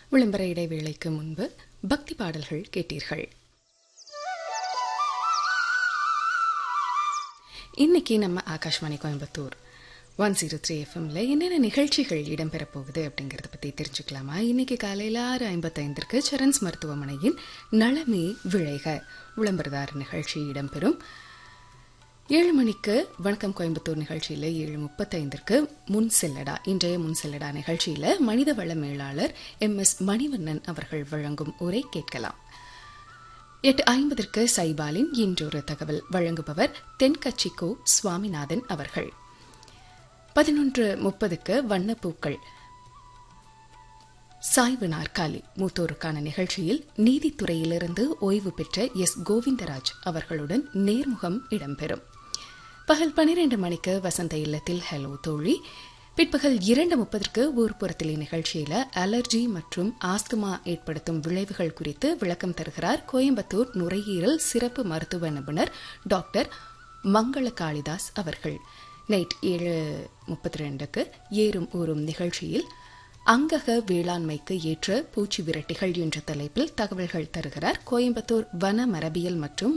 விளம்பர இடைவேளைக்கு முன்பு பக்தி பாடல்கள் கேட்டீர்கள். இன்னைக்கு நம்ம ஆகாஷ்வாணி கோயம்புத்தூர் 103 FMல என்னென்ன நிகழ்ச்சிகள் இடம்பெற போகுது அப்படிங்கறத பத்தி தெரிஞ்சுக்கலாமா? இன்னைக்கு காலையில 6:55 சரண்ஸ் மருத்துவமனையின் நலமே விளைக விளம்பரதார நிகழ்ச்சி இடம்பெறும். 7 மணிக்கு வணக்கம் கோயம்புத்தூர் நிகழ்ச்சியில 7:35 முன் செல்லடா இன்றைய முன் செல்லடா நிகழ்ச்சியில மனிதவள மேலாளர் MS மணிவண்ணன் அவர்கள் வழங்கும் உரை கேட்கலாம். 8:50 சைபாலின் இன்றொரு தகவல் வழங்குபவர் தென்கட்சிக்கோ சுவாமிநாதன் அவர்கள். 11:30 வண்ணப்பூக்கள் சாய்வு நாற்காலி மூத்தோருக்கான நிகழ்ச்சியில் நீதித்துறையிலிருந்து ஓய்வு பெற்ற S. கோவிந்தராஜ் அவர்களுடன் நேர்முகம் இடம்பெறும். பகல் 12 மணிக்கு வசந்த இல்லத்தில் ஹலோ தோழி. பிற்பகல் 2:30 ஊர்ப்புறத்திலே நிகழ்ச்சியில அலர்ஜி மற்றும் ஆஸ்துமா ஏற்படுத்தும் விளைவுகள் குறித்து விளக்கம் தருகிறார் கோயம்புத்தூர் நுரையீரல் சிறப்பு மருத்துவ நிபுணர் டாக்டர் மங்கள காளிதாஸ் அவர்கள். நைட் 7:32 ஏறும் ஊறும் நிகழ்ச்சியில் அங்கக வேளாண்மைக்கு ஏற்ற பூச்சி விரட்டிகள் என்ற தலைப்பில் தகவல்கள் தருகிறார் கோயம்புத்தூர் வன மரபியல் மற்றும்